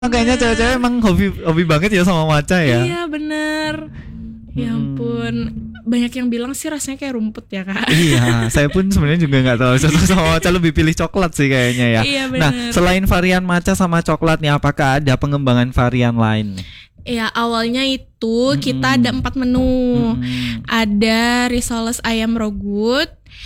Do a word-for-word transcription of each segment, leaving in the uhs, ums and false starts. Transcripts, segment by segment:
Kayaknya cewek-cewek emang hobi hobi banget ya sama matcha ya. Iya bener. Ya ampun, banyak yang bilang sih rasanya kayak rumput ya kak. Iya, saya pun sebenarnya juga nggak tahu cocok sama matcha, lebih pilih coklat sih kayaknya ya. Iya, bener. Nah, selain varian matcha sama coklat nih, apakah ada pengembangan varian lain? Ya awalnya itu kita ada empat menu. Hmm. Ada risoles ayam rogut,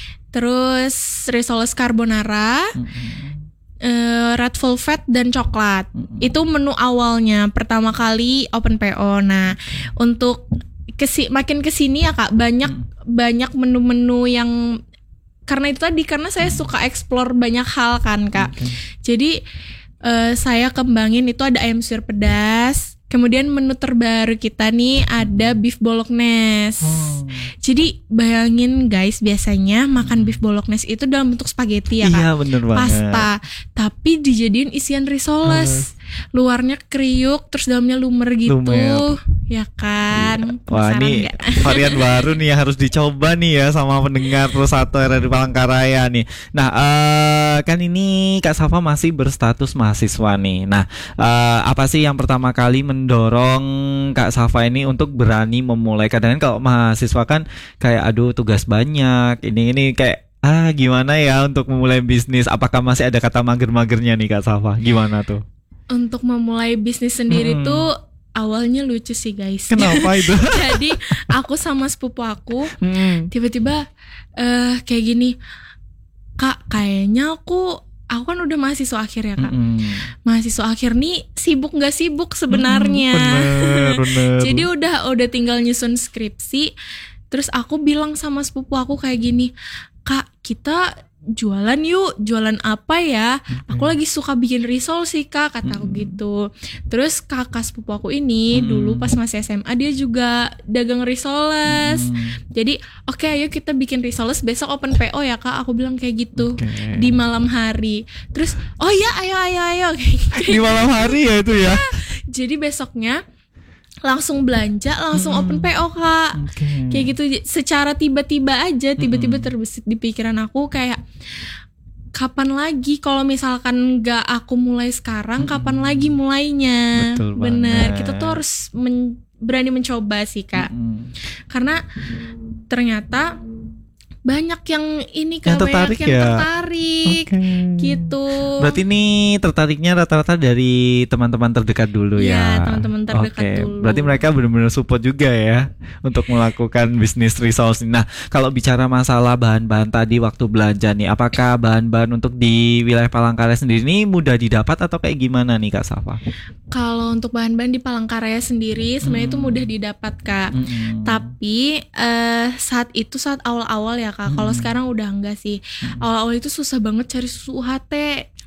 terus risoles carbonara, Hmm. Uh, red velvet dan coklat. Mm-hmm. Itu menu awalnya pertama kali open P O. Nah, untuk kesi- makin kesini ya kak banyak mm. banyak menu-menu yang karena itu tadi karena saya suka explore banyak hal kan kak. Okay. Jadi uh, saya kembangin itu ada ayam suwir pedas. Kemudian menu terbaru kita nih ada beef bolognese. Oh. Jadi bayangin guys, biasanya makan beef bolognese itu dalam bentuk spaghetti ya kan? Iya bener banget. Pasta, tapi dijadiin isian risoles. Uh. Luarnya kriuk, terus dalamnya lumer gitu. Lumer. Ya kan? Iya. Wah ini gak? Varian baru nih yang harus dicoba nih ya sama pendengar Plus satu R R I Palangkaraya nih. Nah uh, kan ini Kak Safa masih berstatus mahasiswa nih. Nah uh, apa sih yang pertama kali mendorong Kak Safa ini untuk berani memulai? Kadang-kadang kalau mahasiswa kan kayak aduh tugas banyak, ini ini kayak ah gimana ya untuk memulai bisnis? Apakah masih ada kata mager-magernya nih Kak Safa? Gimana tuh? Untuk memulai bisnis sendiri hmm. tuh awalnya lucu sih guys. Kenapa itu? Jadi aku sama sepupu aku hmm. tiba-tiba uh, kayak gini, Kak kayaknya aku aku kan udah mahasiswa akhir ya kak. Mm-hmm. Mahasiswa akhir nih sibuk nggak sibuk sebenarnya. Mm, bener, bener. Jadi udah udah tinggal nyusun skripsi. Terus aku bilang sama sepupu aku kayak gini, Kak kita jualan yuk, jualan apa ya? Mm-hmm. Aku lagi suka bikin risol sih kak, kata aku mm-hmm. gitu. Terus kakak sepupu aku ini mm-hmm. dulu pas masih S M A dia juga dagang risoles. Mm-hmm. Jadi oke okay, ayo kita bikin risoles, besok open P O ya kak. Aku bilang kayak gitu okay. di malam hari. Terus oh ya ayo ayo ayo. Di malam hari ya itu ya. Jadi besoknya langsung belanja, langsung hmm. open P O kak, okay. kayak gitu secara tiba-tiba aja, tiba-tiba terbesit di pikiran aku kayak kapan lagi kalau misalkan nggak aku mulai sekarang, hmm. kapan lagi mulainya? Betul bener, banget. kita tuh harus men- berani mencoba sih kak, hmm. karena ternyata banyak yang ini kan, banyak yang ya? tertarik okay. gitu. Berarti ini tertariknya rata-rata dari teman-teman terdekat dulu ya? Iya, teman-teman terdekat okay. dulu. Berarti mereka benar-benar support juga ya untuk melakukan bisnis resource. Nah, kalau bicara masalah bahan-bahan tadi waktu belanja nih, apakah bahan-bahan untuk di wilayah Palangkaraya sendiri ini mudah didapat atau kayak gimana nih Kak Safa? Kalau untuk bahan-bahan di Palangkaraya sendiri sebenarnya hmm. itu mudah didapat Kak. Hmm. Tapi uh, saat itu saat awal-awal ya Kak, kalau hmm. sekarang udah enggak sih. Hmm. Awal-awal itu susah banget cari susu U H T.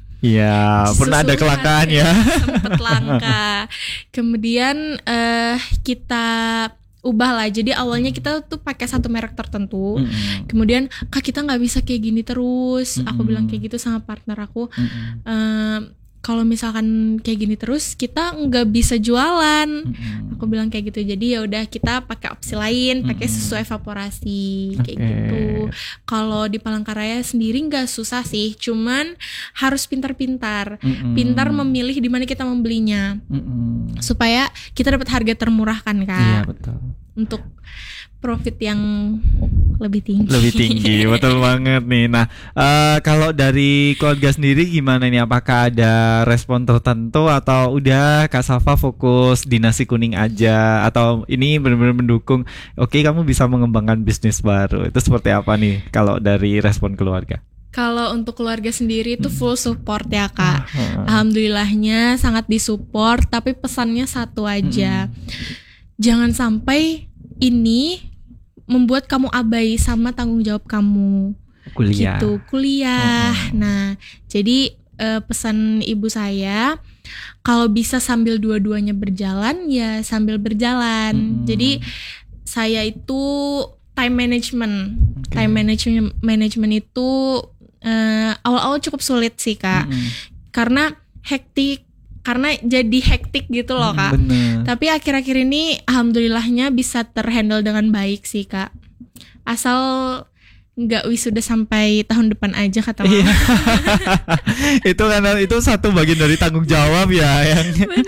Iya, pernah ada kelangkaan ya. Sempet langka. Kemudian uh, kita ubah lah. Jadi awalnya kita tuh pakai satu merek tertentu. Hmm. Kemudian Kak kita nggak bisa kayak gini terus. Hmm. Aku bilang kayak gitu sama partner aku. Hmm. Uh, kalau misalkan kayak gini terus kita nggak bisa jualan. Mm-hmm. Aku bilang kayak gitu. Jadi ya udah kita pakai opsi lain, pakai mm-hmm. susu evaporasi kayak okay. gitu. Kalau di Palangkaraya sendiri nggak susah sih, cuman harus pintar-pintar, mm-hmm. pintar memilih di mana kita membelinya, mm-hmm. supaya kita dapat harga termurah kan Kak. Iya betul. Untuk profit yang lebih tinggi. Lebih tinggi, betul banget nih. Nah, uh, kalau dari keluarga sendiri gimana nih? Apakah ada respon tertentu atau udah Kak Safa fokus di nasi kuning aja? Atau ini benar-benar mendukung, oke okay, kamu bisa mengembangkan bisnis baru? Itu seperti apa nih kalau dari respon keluarga? Kalau untuk keluarga sendiri itu full support ya Kak. Hmm. Alhamdulillahnya sangat disupport, tapi pesannya satu aja. Hmm. Jangan sampai ini membuat kamu abai sama tanggung jawab kamu. Kuliah. Gitu, kuliah. Oh. Nah, jadi uh, pesan ibu saya, kalau bisa sambil dua-duanya berjalan, ya sambil berjalan. Hmm. Jadi saya itu time management. Okay. Time management management itu uh, awal-awal cukup sulit sih Kak. Hmm. Karena hektik. Karena jadi hektik gitu loh Kak. Bener. Tapi akhir-akhir ini alhamdulillahnya bisa terhandle dengan baik sih Kak. Asal nggak wisuda sampai tahun depan aja kata mama. Itu karena itu satu bagian dari tanggung jawab ya yang